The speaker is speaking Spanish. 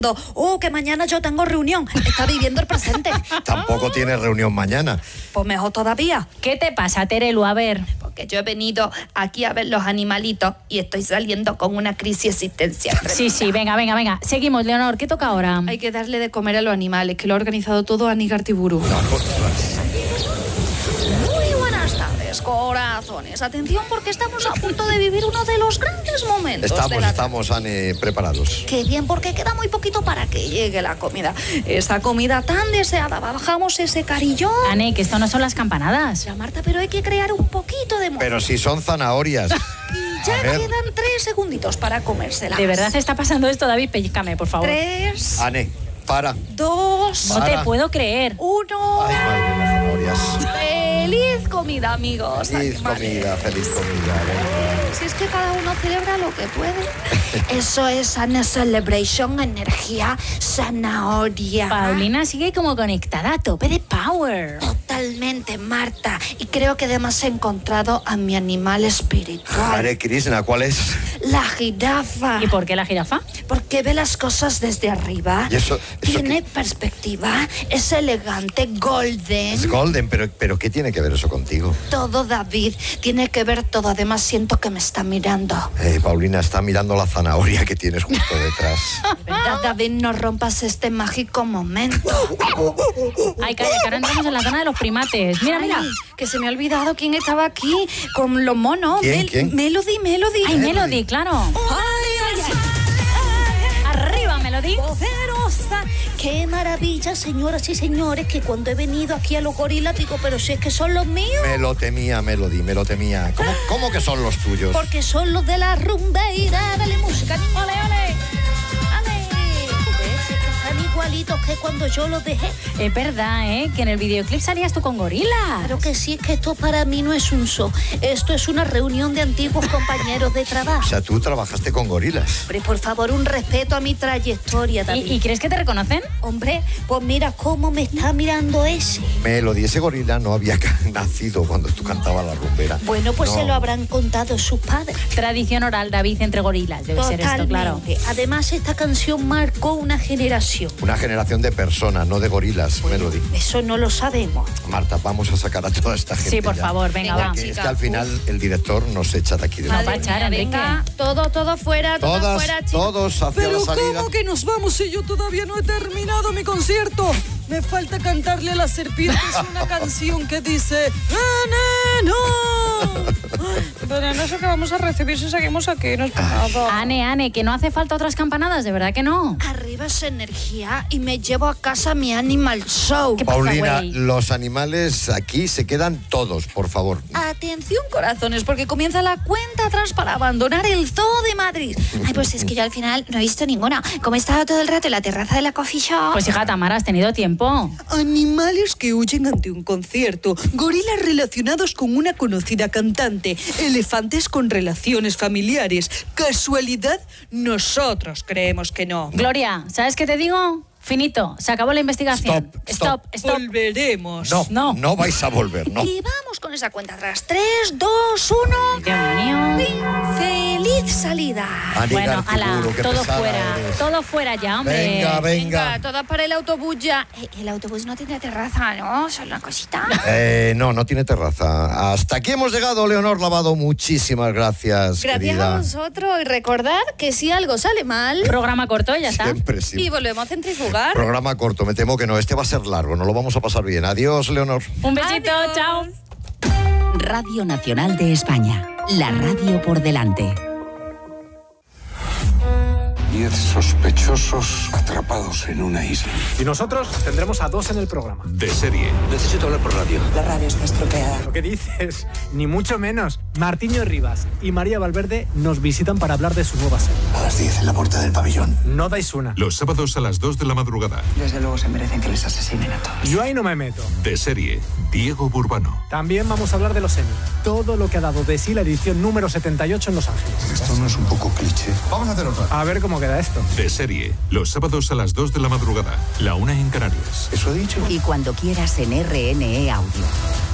Oh, que mañana yo tengo reunión. Está viviendo el presente. Tampoco tiene reunión mañana. Pues mejor todavía. ¿Qué te pasa, Terelu? A ver. Porque yo he venido aquí a ver los animalitos y estoy saliendo con una crisis existencial. Sí, venga. Seguimos, Leonor, ¿qué toca ahora? Hay que darle de comer a los animales, que lo ha organizado todo Anígar Tiburu. Muy buenas tardes, corazones. Atención, porque estamos a punto de vivir uno de los grandes momentos. Estamos, Ane, preparados. Qué bien, porque queda muy poquito para que llegue la comida. Esa comida tan deseada. Bajamos ese carillón. Ane, que esto no son las campanadas. Ya, Marta, pero hay que crear un poquito de... Pero si son zanahorias. Y ya quedan 3 segunditos para comérselas. ¿De verdad está pasando esto, David? Pellizcame, por favor. 3. Ane, para. 2. No te puedo creer. 1. Ay, madre mía, las zanahorias. Feliz comida, amigos. Feliz comida. Si es que cada uno celebra lo que puede. Eso es Ana Celebration, energía, zanahoria. Paulina sigue como conectada a tope de power. Totalmente, Marta. Y creo que además he encontrado a mi animal espiritual. Hare Krishna, ¿cuál es? La jirafa. ¿Y por qué la jirafa? Porque ve las cosas desde arriba. ¿Y eso tiene perspectiva, es elegante, golden. Es golden, pero ¿qué tiene que ver eso contigo? Todo, David, tiene que ver todo. Además siento que me está mirando. Paulina está mirando la zanahoria que tienes justo detrás. De verdad, David, no rompas este mágico momento. Ay, calla, que ahora entramos en la zona de los primates. Mira. Que se me ha olvidado quién estaba aquí con los monos. ¿Quién? Melody. Ay, Melody, claro. Arriba, Melody. Poderosa. Qué maravilla, señoras y señores, que cuando he venido aquí a los gorilas digo, pero si es que son los míos. Me lo temía, Melody, me lo temía. ¿Cómo que son los tuyos? Porque son los de la rumbeira. Dale música, niño. Ole. ¿Ves? Que están igualitos que cuando yo los dejé. Es verdad, que en el videoclip salías tú con gorilas. Claro que sí, es que esto para mí no es un show. Esto es una reunión de antiguos compañeros de trabajo. O sea, tú trabajaste con gorilas. Hombre, por favor, un respeto a mi trayectoria, David. ¿Y crees que te reconocen? Hombre, pues mira cómo me está mirando ese. Melody, ese gorila no había nacido cuando tú cantabas la rumbera. Bueno, pues no. Se lo habrán contado sus padres. Tradición oral, David, entre gorilas. Debe ser esto, claro. Además, esta canción marcó una generación. Una generación de personas, no de gorilas, Melody. Eso no lo sabemos. Marta, vamos a sacar a toda esta gente. Sí, por favor, venga, va. Es que al final el director nos echa de aquí de No va a echar, Enrique. Venga, todo fuera, fuera, chicos. Todos hacia la salida. Pero ¿cómo que nos vamos si yo todavía no he terminado mi concierto? Me falta cantarle a las serpientes una canción que dice ¡Veneno! Veneno, eso que vamos a recibir si seguimos aquí. No es nada. Ane, que no hace falta otras campanadas, de verdad que no. Arriba esa energía y me llevo a casa mi Animal Show. ¿Qué pasa, Paulina, güey? los animales aquí se quedan todos, por favor. Atención, corazones, porque comienza la cuenta atrás para abandonar el Zoo de Madrid. Ay, pues es que yo al final no he visto ninguna. Como he estado todo el rato en la terraza de la coffee shop. Pues hija, Tamara, has tenido tiempo. Animales que huyen ante un concierto, gorilas relacionados con una conocida cantante, elefantes con relaciones familiares. ¿Casualidad? Nosotros creemos que no. Gloria, ¿sabes qué te digo? Finito, se acabó la investigación. Stop. Volveremos. No vais a volver, no. Y vamos con esa cuenta atrás. 3, 2, 1. Dios mío. ¡Feliz salida! Bueno, ala, qué todo pesada fuera. eres. Todo fuera ya, hombre. Venga. Todas para el autobús ya. El autobús no tiene terraza, ¿no? Solo una cosita. No tiene terraza. Hasta aquí hemos llegado, Leonor Lavado. Muchísimas gracias, Gracias querida. a vosotros. Y recordad que si algo sale mal... Programa corto, ya está. Siempre sí. Y volvemos a centrifugar. Programa corto, me temo que no. Este va a ser largo, no lo vamos a pasar bien. Adiós, Leonor. Un besito, Adiós. chao. Radio Nacional de España. La radio por delante. 10 sospechosos atrapados en una isla. Y nosotros tendremos a 2 en el programa. De serie. Necesito hablar por radio. La radio está estropeada. ¿Lo que dices? Ni mucho menos. Martiño Rivas y María Valverde nos visitan para hablar de su nueva serie. A las 10 en la puerta del pabellón. No dais una. Los sábados a las 2 de la madrugada. Desde luego se merecen que les asesinen a todos. Yo ahí no me meto. De serie. Diego Burbano. También vamos a hablar de los Emmy. Todo lo que ha dado de sí la edición número 78 en Los Ángeles. Esto no es un poco cliché. Vamos a hacer otra. A ver cómo queda esto. De serie. Los sábados a las 2 de la madrugada. La 1 en Canarias. ¿Eso he dicho? Y cuando quieras en RNE Audio.